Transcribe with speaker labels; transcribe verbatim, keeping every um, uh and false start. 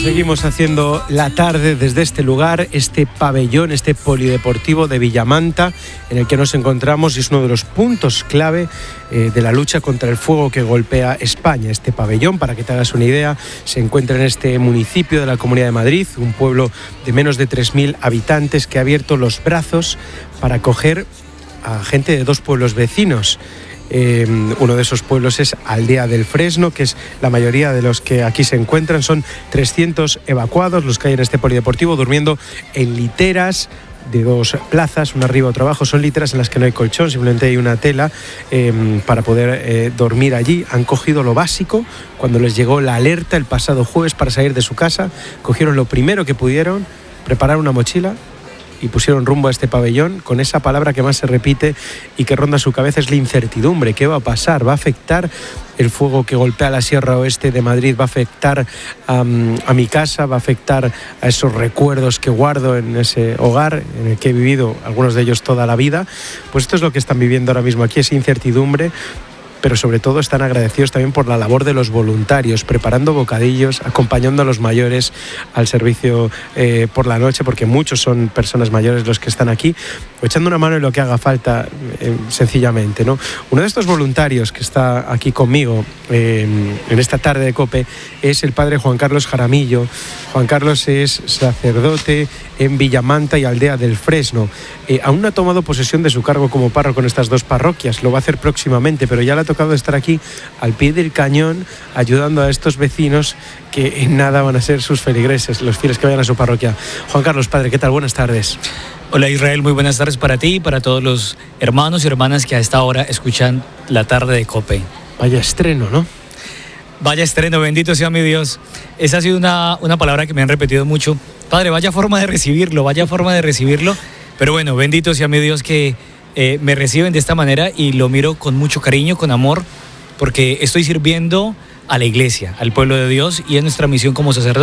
Speaker 1: Seguimos haciendo la tarde desde este lugar, este pabellón, este polideportivo de Villamanta, en el que nos encontramos y es uno de los puntos clave eh, de la lucha contra el fuego que golpea España. Este pabellón, para que te hagas una idea, se encuentra en este municipio de la Comunidad de Madrid, un pueblo de menos de tres mil habitantes que ha abierto los brazos para acoger a gente de dos pueblos vecinos. Eh, uno de esos pueblos es Aldea del Fresno, que es la mayoría de los que aquí se encuentran. Son trescientos evacuados los que hay en este polideportivo, durmiendo en literas de dos plazas, una arriba otra abajo. Son literas en las que no hay colchón, simplemente hay una tela eh, para poder eh, dormir allí. Han cogido lo básico. Cuando les llegó la alerta el pasado jueves para salir de su casa, cogieron lo primero que pudieron, prepararon una mochila y pusieron rumbo a este pabellón con esa palabra que más se repite y que ronda su cabeza, es la incertidumbre. ¿Qué va a pasar? ¿Va a afectar el fuego que golpea la Sierra Oeste de Madrid? ¿Va a afectar um, a mi casa? ¿Va a afectar a esos recuerdos que guardo en ese hogar en el que he vivido, algunos de ellos toda la vida? Pues esto es lo que están viviendo ahora mismo aquí, esa incertidumbre. Pero sobre todo están agradecidos también por la labor de los voluntarios, preparando bocadillos, acompañando a los mayores al servicio eh, por la noche, porque muchos son personas mayores los que están aquí, o echando una mano en lo que haga falta, eh, sencillamente, ¿no? Uno de estos voluntarios que está aquí conmigo eh, en esta tarde de COPE es el padre Juan Carlos Jaramillo. Juan Carlos es sacerdote en Villamanta y Aldea del Fresno. Eh, aún no ha tomado posesión de su cargo como párroco en estas dos parroquias, lo va a hacer próximamente, pero ya le ha tocado estar aquí al pie del cañón ayudando a estos vecinos que en nada van a ser sus feligreses, los fieles que vayan a su parroquia. Juan Carlos, padre, ¿qué tal? Buenas tardes.
Speaker 2: Hola Israel, muy buenas tardes para ti y para todos los hermanos y hermanas que a esta hora escuchan la tarde de COPE.
Speaker 1: Vaya estreno, ¿no?
Speaker 2: Vaya estreno, bendito sea mi Dios. Esa ha sido una, una palabra que me han repetido mucho. Padre, vaya forma de recibirlo, vaya forma de recibirlo. Pero bueno, bendito sea mi Dios que eh, me reciben de esta manera y lo miro con mucho cariño, con amor, porque estoy sirviendo a la iglesia, al pueblo de Dios, y es nuestra misión como sacerdotes.